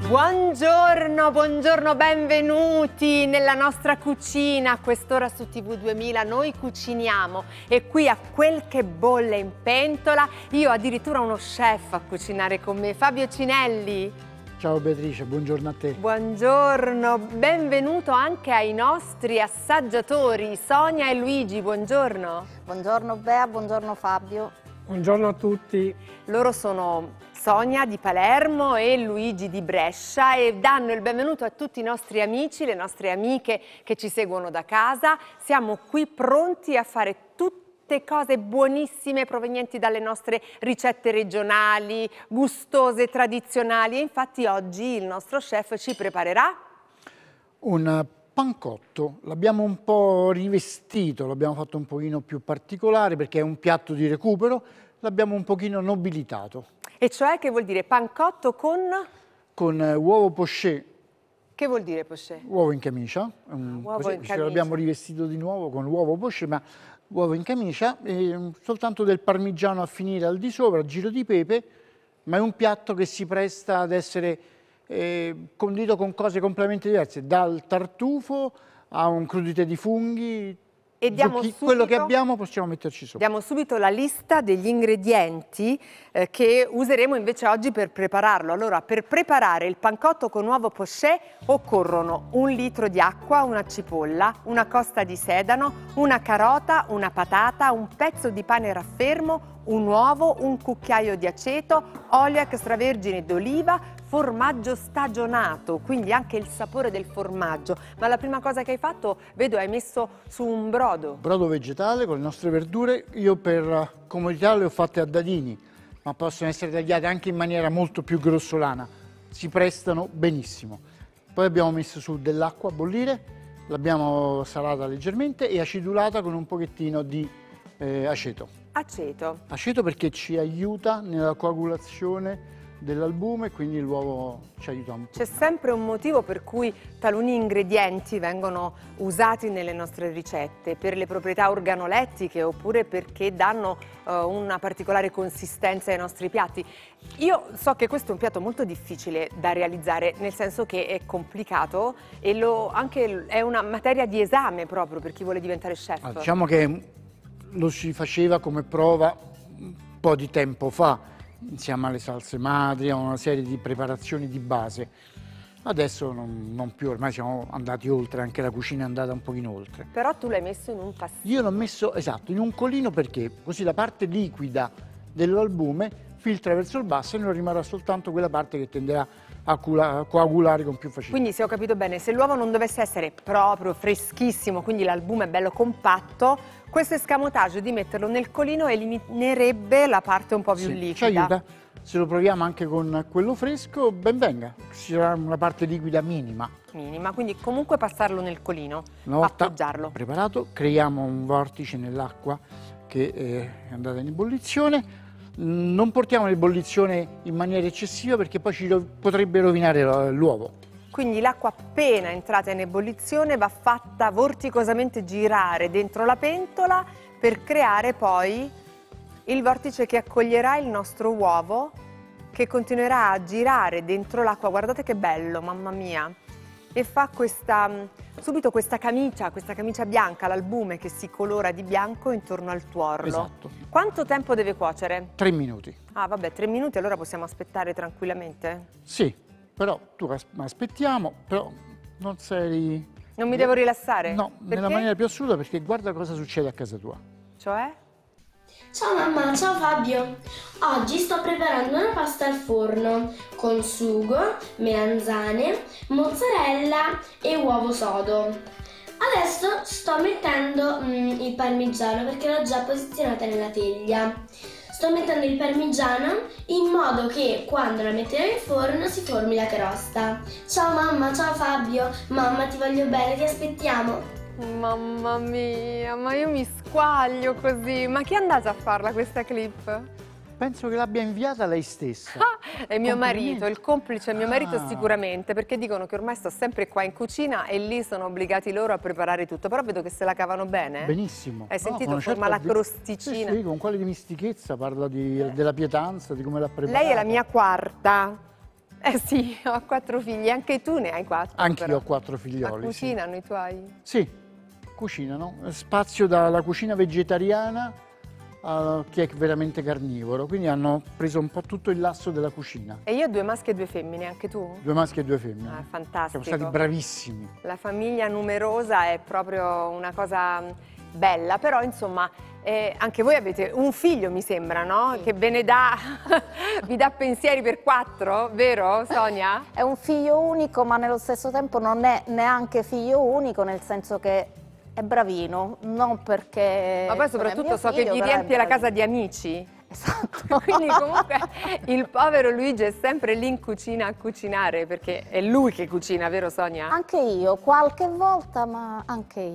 Buongiorno, buongiorno, benvenuti nella nostra cucina. A quest'ora su TV 2000 noi cuciniamo e qui a quel che bolle in pentola io ho addirittura uno chef a cucinare con me, Fabio Cinelli. Ciao Beatrice, buongiorno a te. Buongiorno, benvenuto anche ai nostri assaggiatori, Sonia e Luigi, buongiorno. Buongiorno Bea, buongiorno Fabio. Buongiorno a tutti. Loro sono Sonia di Palermo e Luigi di Brescia e danno il benvenuto a tutti i nostri amici, le nostre amiche che ci seguono da casa. Siamo qui pronti a fare tutte cose buonissime provenienti dalle nostre ricette regionali, gustose, tradizionali e infatti oggi il nostro chef ci preparerà un pancotto, l'abbiamo un po' rivestito, l'abbiamo fatto un pochino più particolare perché è un piatto di recupero, l'abbiamo un pochino nobilitato. E cioè che vuol dire pancotto con? Con uovo poché. Che vuol dire poché? Uovo in camicia. Uovo in camicia. Ce l'abbiamo rivestito di nuovo con uovo poché, ma uovo in camicia, e soltanto del parmigiano a finire al di sopra, giro di pepe, ma è un piatto che si presta ad essere condito con cose completamente diverse, dal tartufo a un crudité di funghi. E diamo subito, quello che abbiamo possiamo metterci sopra. Diamo subito la lista degli ingredienti che useremo invece oggi per prepararlo. Allora, per preparare il pancotto con uovo poché occorrono 1 litro di acqua, una cipolla, una costa di sedano, una carota, una patata, un pezzo di pane raffermo, un uovo, un cucchiaio di aceto, olio extravergine d'oliva, formaggio stagionato, quindi anche il sapore del formaggio. Ma la prima cosa che hai fatto, vedo, hai messo su un brodo. Brodo vegetale con le nostre verdure. Io per comodità le ho fatte a dadini, ma possono essere tagliate anche in maniera molto più grossolana. Si prestano benissimo. Poi abbiamo messo su dell'acqua a bollire, l'abbiamo salata leggermente e acidulata con un pochettino di aceto. Aceto. Aceto perché ci aiuta nella coagulazione dell'albume, quindi l'uovo ci aiuta un po'. C'è sempre un motivo per cui taluni ingredienti vengono usati nelle nostre ricette, per le proprietà organolettiche oppure perché danno una particolare consistenza ai nostri piatti. Io so che questo è un piatto molto difficile da realizzare, nel senso che è complicato e anche è una materia di esame proprio per chi vuole diventare chef. Diciamo che lo si faceva come prova un po' di tempo fa, insieme alle salse madri, a una serie di preparazioni di base. Adesso non più, ormai siamo andati oltre, anche la cucina è andata un pochino oltre. Però tu l'hai messo in un passino. Io l'ho messo, esatto, in un colino perché così la parte liquida dell'albume filtra verso il basso e non rimarrà soltanto quella parte che tenderà a coagulare con più facilità. Quindi se ho capito bene, se l'uovo non dovesse essere proprio freschissimo, quindi l'albume è bello compatto, questo escamotage di metterlo nel colino eliminerebbe la parte un po' più liquida. Ci aiuta. Se lo proviamo anche con quello fresco, ben venga. Ci sarà una parte liquida minima. Minima, quindi comunque passarlo nel colino, Una volta appoggiarlo. preparato, creiamo un vortice nell'acqua che è andata in ebollizione. Non portiamo l'ebollizione in maniera eccessiva perché poi ci potrebbe rovinare l'uovo. Quindi l'acqua appena entrata in ebollizione va fatta vorticosamente girare dentro la pentola per creare poi il vortice che accoglierà il nostro uovo, che continuerà a girare dentro l'acqua. Guardate che bello, mamma mia! E fa subito questa camicia bianca, l'albume che si colora di bianco intorno al tuorlo. Esatto. Quanto tempo deve cuocere? 3 minuti. Ah vabbè, 3 minuti, allora possiamo aspettare tranquillamente? Sì, però aspettiamo, però non sei... Non mi devo rilassare? No, Perché? nella maniera più assoluta perché guarda cosa succede a casa tua. Cioè? Ciao mamma, ciao Fabio. Oggi sto preparando una pasta al forno con sugo, melanzane, mozzarella e uovo sodo. Adesso sto mettendo il parmigiano perché l'ho già posizionata nella teglia. Sto mettendo il parmigiano in modo che quando la metterò in forno si formi la crosta. Ciao mamma, ciao Fabio. Mamma, ti voglio bene, ti aspettiamo. Mamma mia, ma io mi squaglio così. Ma chi è andato a farla questa clip? Penso che l'abbia inviata lei stessa. È mio marito, il complice è mio marito Ah. sicuramente, perché dicono che ormai sto sempre qua in cucina e lì sono obbligati loro a preparare tutto, però vedo che se la cavano bene. Benissimo. Hai sentito, con una forma certa la crosticina. Sì, sì, con quale dimistichezza, parla della pietanza, di come l'ha preparata. Lei è la mia quarta. Eh sì, ho 4 figli, anche tu ne hai 4. Anch'io ho 4 figlioli. Ma cucinano i tuoi? Sì, cucinano. Spazio dalla cucina vegetariana a chi è veramente carnivoro, quindi hanno preso un po' tutto il lasso della cucina. E io ho 2 maschi e 2 femmine, anche tu? 2 maschi e 2 femmine. Ah, fantastico. Siamo stati bravissimi. La famiglia numerosa è proprio una cosa bella, però insomma anche voi avete un figlio, mi sembra, no? Che ve ne dà, vi dà pensieri per 4, vero Sonia? È un figlio unico, ma nello stesso tempo non è neanche figlio unico, nel senso che è bravino, non perché... Ma poi soprattutto so che gli riempie la casa di amici. Esatto. Quindi comunque il povero Luigi è sempre lì in cucina a cucinare, perché è lui che cucina, vero Sonia? Anche io, qualche volta, ma anche io.